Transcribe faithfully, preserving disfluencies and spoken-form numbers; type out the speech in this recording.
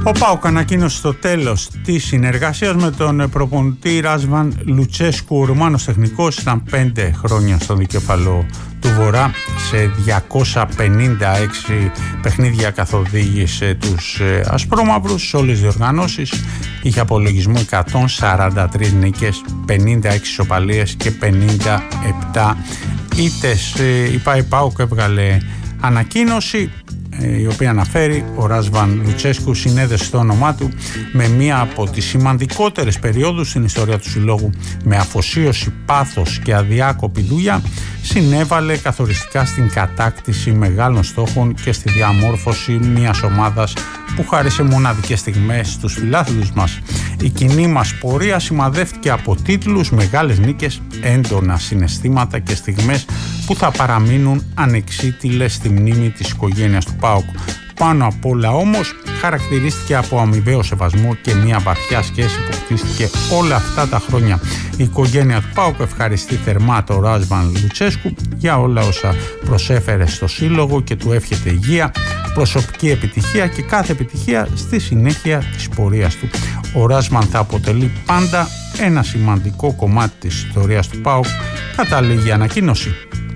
Ο ΠΑΟΚ ανακοίνωσε στο τέλος της συνεργασίας με τον προπονητή Ράσβαν Λουτσέσκου. Ο Ρουμάνος τεχνικός ήταν πέντε χρόνια στον δικέφαλο του Βορρά. Σε διακόσια πενήντα έξι παιχνίδια καθοδήγησε τους ασπρόμαυρους σε όλες τις διοργανώσεις. Είχε απολογισμό εκατόν σαράντα τρεις νίκες, πενήντα έξι ισοπαλίες και πενήντα επτά ήττες. Η ΠΑΟΚ έβγαλε ανακοίνωση η οποία αναφέρει: ο Ράσβαν Λουτσέσκου συνέδεσε το όνομά του με μία από τις σημαντικότερες περιόδους στην ιστορία του συλλόγου. Με αφοσίωση, πάθος και αδιάκοπη δουλειά συνέβαλε καθοριστικά στην κατάκτηση μεγάλων στόχων και στη διαμόρφωση μιας ομάδας που χάρισε μοναδικές στιγμές στους φιλάθλους μας. Η κοινή μας πορεία σημαδεύτηκε από τίτλους, μεγάλες νίκες, έντονα συναισθήματα και στιγμές που θα παραμείνουν ανεξίτηλες στη μνήμη της οικογένειας του ΠΑΟΚ. Πάνω απ' όλα όμως χαρακτηρίστηκε από αμοιβαίο σεβασμό και μια βαθιά σχέση που χτίστηκε όλα αυτά τα χρόνια. Η οικογένεια του ΠΑΟΚ ευχαριστεί θερμά τον Ράσβαν Λουτσέσκου για όλα όσα προσέφερε στο σύλλογο και του εύχεται υγεία, προσωπική επιτυχία και κάθε επιτυχία στη συνέχεια της πορείας του. Ο Ράσβαν θα αποτελεί πάντα ένα σημαντικό κομμάτι της ιστορίας του ΠΑΟΚ, καταλήγει η ανακοίνωση.